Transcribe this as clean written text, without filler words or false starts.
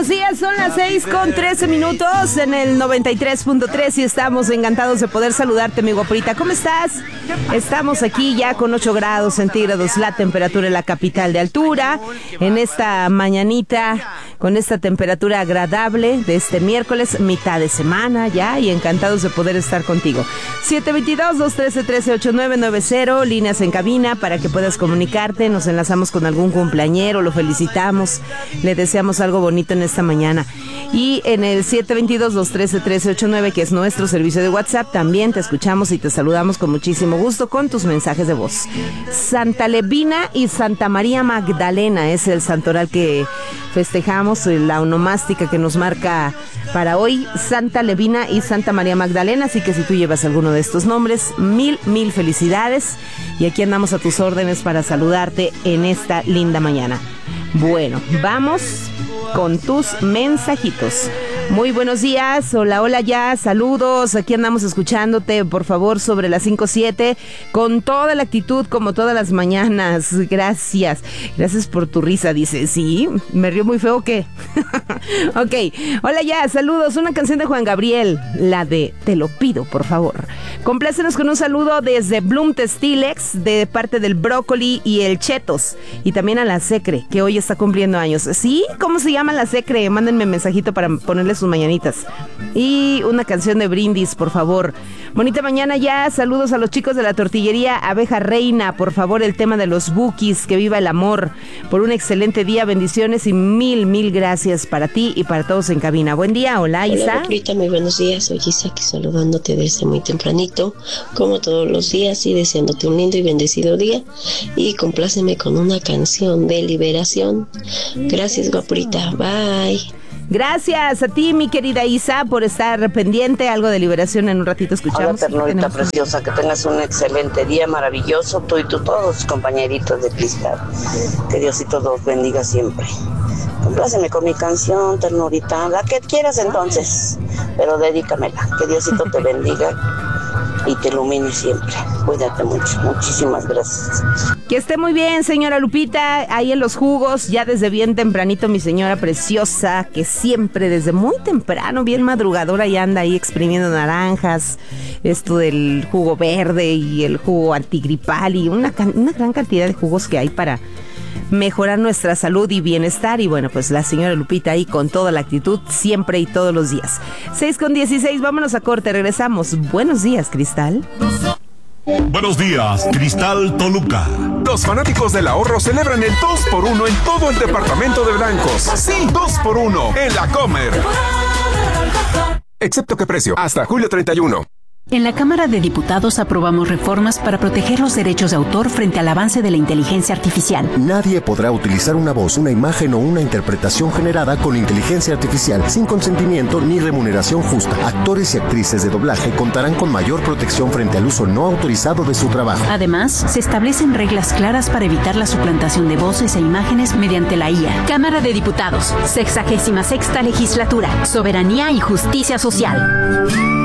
buenos días, son las 6:13 en el 93.3 y estamos encantados de poder saludarte, mi guaporita. ¿Cómo estás? Estamos aquí ya con 8 grados centígrados la temperatura en la capital de altura, en esta mañanita, con esta temperatura agradable de este miércoles, mitad de semana ya, y encantados de poder estar contigo. 722-213-138990, líneas en cabina para que puedas comunicarte, nos enlazamos con algún cumpleañero, lo felicitamos, le deseamos algo bonito en esta mañana. Y en el 722-213-1389, que es nuestro servicio de WhatsApp, también te escuchamos y te saludamos con muchísimo gusto con tus mensajes de voz. Santa Levina y Santa María Magdalena es el santoral que festejamos, la onomástica que nos marca para hoy, Santa Levina y Santa María Magdalena. Así que si tú llevas alguno de estos nombres, mil felicidades, y aquí andamos a tus órdenes para saludarte en esta linda mañana. Bueno, vamos con tus mensajitos. Muy buenos días, hola ya, saludos, aquí andamos escuchándote, por favor, sobre las 5:07, con toda la actitud, como todas las mañanas. Gracias por tu risa, dice. Sí, me río muy feo, ¿qué? Ok, hola ya, saludos, una canción de Juan Gabriel, la de Te lo pido, por favor. Complácenos con un saludo desde Bloom Textilex, de parte del Brócoli y el Chetos, y también a la Secre, que hoy está cumpliendo años. ¿Sí? ¿Cómo se llama la Secre? Mándenme mensajito para ponerles sus mañanitas. Y una canción de Brindis, por favor. Bonita mañana ya, saludos a los chicos de la tortillería Abeja Reina, por favor, el tema de los Bukis, que viva el amor, por un excelente día, bendiciones y mil gracias para ti y para todos en cabina. Buen día, hola Isa. Hola Lupita, muy buenos días, soy Isa, aquí saludándote desde muy tempranito, como todos los días, y deseándote un lindo y bendecido día, y compláceme con una canción de liberación. Gracias, guapurita, bye. Gracias a ti, mi querida Isa, por estar pendiente. Algo de liberación en un ratito escuchamos. Hola, ternurita preciosa, que tengas un excelente día, maravilloso, tú y todos tus compañeritos de cristal. Que Diosito los bendiga siempre. Compláceme con mi canción, ternurita, la que quieras entonces, pero dedícamela. Que Diosito te bendiga y te ilumine siempre. Cuídate mucho, muchísimas gracias. Que esté muy bien, señora Lupita, ahí en los jugos, ya desde bien tempranito, mi señora preciosa, que siempre desde muy temprano, bien madrugadora, ya anda ahí exprimiendo naranjas, esto del jugo verde y el jugo antigripal y una gran cantidad de jugos que hay para mejorar nuestra salud y bienestar. Y bueno, pues la señora Lupita ahí con toda la actitud, siempre y todos los días. 6:16, vámonos a corte, regresamos. Buenos días, Cristal. Buenos días, Cristal Toluca. Los fanáticos del ahorro celebran el 2x1 en todo el departamento de Blancos. Sí, 2x1 en la Comer. Excepto que precio, hasta julio 31. En la Cámara de Diputados aprobamos reformas para proteger los derechos de autor frente al avance de la inteligencia artificial. Nadie podrá utilizar una voz, una imagen o una interpretación generada con inteligencia artificial sin consentimiento ni remuneración justa. Actores y actrices de doblaje contarán con mayor protección frente al uso no autorizado de su trabajo. Además, se establecen reglas claras para evitar la suplantación de voces e imágenes mediante la IA. Cámara de Diputados, 66ª legislatura, soberanía y justicia social.